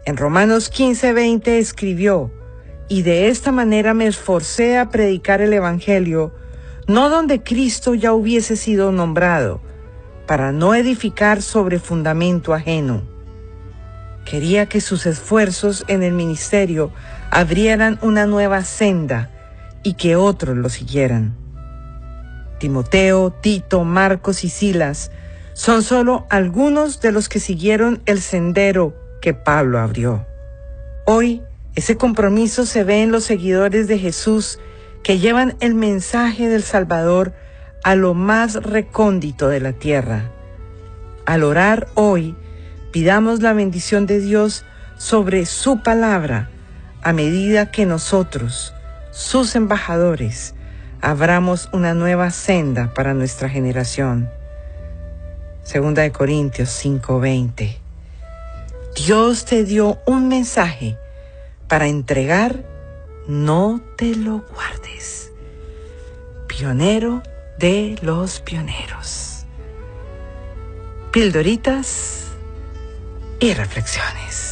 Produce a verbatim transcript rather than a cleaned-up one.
En Romanos quince veinte escribió: y de esta manera me esforcé a predicar el Evangelio, no donde Cristo ya hubiese sido nombrado, para no edificar sobre fundamento ajeno. Quería que sus esfuerzos en el ministerio abrieran una nueva senda y que otros lo siguieran. Timoteo, Tito, Marcos y Silas son solo algunos de los que siguieron el sendero que Pablo abrió. Hoy, ese compromiso se ve en los seguidores de Jesús que llevan el mensaje del Salvador a lo más recóndito de la tierra. Al orar hoy, pidamos la bendición de Dios sobre su palabra a medida que nosotros, sus embajadores, abramos una nueva senda para nuestra generación. Segunda de Corintios cinco veinte. Dios te dio un mensaje para entregar, no te lo guardes. Pionero de los pioneros. Pildoritas y reflexiones.